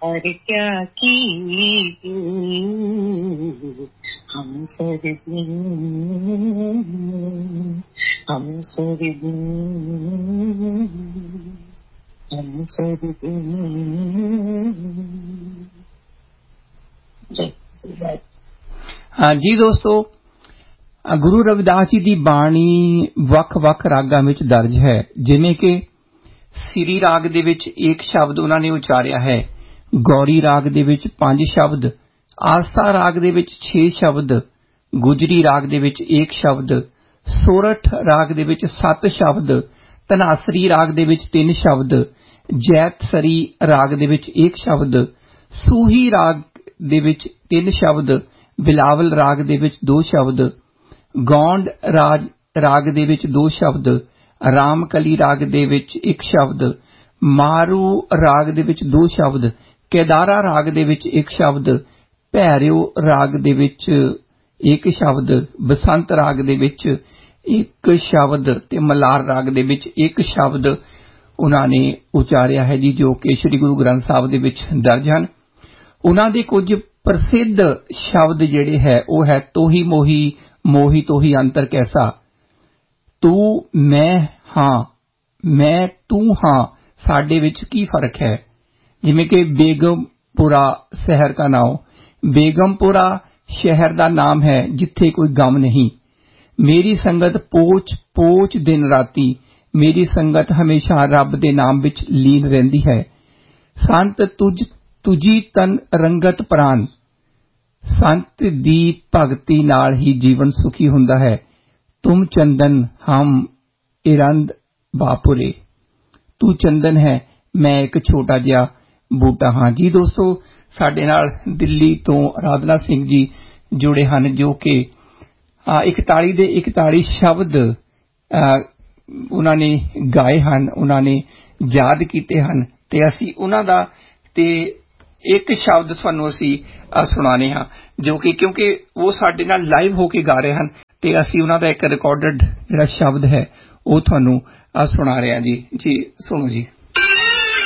और क्या कीजिए हम सरदिन हम सरदिन हम सरदिन। हाँ जी दोस्तों, गुरु रविदास जी की बाणी ਵੱਖ-ਵੱਖ ਰਾਗਾਂ ਵਿੱਚ ਦਰਜ ਹੈ। ਜਿਵੇਂ ਕਿ ਸਿਰੀ ਰਾਗ ਦੇ ਵਿੱਚ ਇੱਕ ਸ਼ਬਦ ਉਹਨਾਂ ਨੇ ਉਚਾਰਿਆ ਹੈ, ਗੌਰੀ ਰਾਗ ਦੇ ਵਿੱਚ 5 ਸ਼ਬਦ, ਆਸਾ ਰਾਗ ਦੇ ਵਿੱਚ 6 ਸ਼ਬਦ, ਗੁਜਰੀ ਰਾਗ ਦੇ ਵਿੱਚ 1 ਸ਼ਬਦ, ਸੋਰਠ ਰਾਗ ਦੇ ਵਿੱਚ 7 ਸ਼ਬਦ, ਧਨਾਸਰੀ ਰਾਗ ਦੇ ਵਿੱਚ 3 ਸ਼ਬਦ, ਜੈਤਸਰੀ ਰਾਗ ਦੇ ਵਿੱਚ 1 ਸ਼ਬਦ, ਸੂਹੀ ਰਾਗ ਦੇ ਵਿੱਚ 3 ਸ਼ਬਦ, ਬਿਲਾਵਲ ਰਾਗ ਦੇ ਵਿੱਚ 2 ਸ਼ਬਦ, ਗੌਂਡ ਰਾਗ ਦੇ ਵਿੱਚ 2 ਸ਼ਬਦ, ਰਾਮਕਲੀ ਰਾਗ ਦੇ ਵਿੱਚ 1 ਸ਼ਬਦ, ਮਾਰੂ ਰਾਗ ਦੇ ਵਿੱਚ 2 ਸ਼ਬਦ, ਕੇਦਾਰਾ ਰਾਗ ਦੇ ਵਿੱਚ 1 ਸ਼ਬਦ, ਭੈਰਿਓ ਰਾਗ ਦੇ ਵਿੱਚ 1 ਸ਼ਬਦ, ਬਸੰਤ ਰਾਗ ਦੇ ਵਿੱਚ 1 ਸ਼ਬਦ ਤੇ ਮਲਾਰ ਰਾਗ ਦੇ ਵਿੱਚ 1 ਸ਼ਬਦ ਉਹਨਾਂ ਨੇ ਉਚਾਰਿਆ ਹੈ ਜੀ, ਜੋ ਕਿ ਸ੍ਰੀ ਗੁਰੂ ਗ੍ਰੰਥ ਸਾਹਿਬ ਦੇ ਵਿੱਚ ਦਰਜ ਹਨ। ਉਹਨਾਂ ਦੇ ਕੁਝ ਪ੍ਰਸਿੱਧ ਸ਼ਬਦ ਜਿਹੜੇ ਹੈ ਉਹ ਹੈ ਤੋਹੀ ਮੋਹੀ, ਮੋਹੀ ਤੋਹੀ ਅੰਤਰ ਕੈਸਾ, ਤੂੰ ਮੈਂ ਹਾਂ ਮੈਂ ਤੂੰ ਹਾਂ, ਸਾਡੇ ਵਿੱਚ ਕੀ ਫਰਕ ਹੈ। ਜਿਵੇਂ ਕਿ ਬੇਗਮਪੁਰਾ ਸ਼ਹਿਰ ਦਾ ਨਾਮ, ਬੇਗਮਪੁਰਾ ਸ਼ਹਿਰ ਦਾ ਨਾਮ ਹੈ ਜਿੱਥੇ ਕੋਈ ਗਮ ਨਹੀਂ। ਮੇਰੀ ਸੰਗਤ ਪੋਚ ਪੋਚ ਦਿਨ ਰਾਤੀ, ਮੇਰੀ ਸੰਗਤ ਹਮੇਸ਼ਾ ਰੱਬ ਦੇ ਨਾਮ ਵਿੱਚ ਲੀਨ ਰਹਿੰਦੀ ਹੈ। ਸੰਤ ਤੁਜੀ ਤਨ ਰੰਗਤ ਪ੍ਰਾਨ, ਸੰਤ ਦੀ ਭਗਤੀ ਨਾਲ ਹੀ ਜੀਵਨ ਸੁਖੀ ਹੁੰਦਾ ਹੈ। ਤੁਮ ਚੰਦਨ ਹਮ ਇਰੰਦ ਬਾਪੁਰੇ, ਤੂੰ ਚੰਦਨ ਹੈ ਮੈਂ ਇੱਕ ਛੋਟਾ ਜਿਹਾ ਬੂਟਾ ਹਾਂ। ਜੀ ਦੋਸਤੋ, ਸਾਡੇ ਨਾਲ ਦਿੱਲੀ ਤੋਂ ਆਰਾਧਨਾ ਸਿੰਘ ਜੀ ਜੁੜੇ ਹਨ, ਜੋ ਕਿ 41 ਦੇ 41 ਸ਼ਬਦ ਉਹਨਾਂ ਨੇ ਗਾਏ ਹਨ, ਉਹਨਾਂ ਨੇ ਯਾਦ ਕੀਤੇ ਹਨ, ਤੇ ਅਸੀਂ ਉਹਨਾਂ ਦਾ ਤੇ ਇੱਕ ਸ਼ਬਦ ਤੁਹਾਨੂੰ ਅਸੀਂ ਸੁਣਾਣੇ ਹਾਂ, ਜੋ ਕਿ ਕਿਉਂਕਿ ਉਹ ਸਾਡੇ ਨਾਲ ਲਾਈਵ ਹੋ ਕੇ ਗਾ ਰਹੇ ਹਨ, ਤੇ ਅਸੀਂ ਉਹਨਾਂ ਦਾ ਇੱਕ ਰਿਕਾਰਡਡ ਜਿਹੜਾ ਸ਼ਬਦ ਹੈ ਉਹ ਤੁਹਾਨੂੰ ਸੁਣਾ ਰਹੇ ਹਾਂ ਜੀ। ਜੀ ਸੁਣੋ ਜੀ।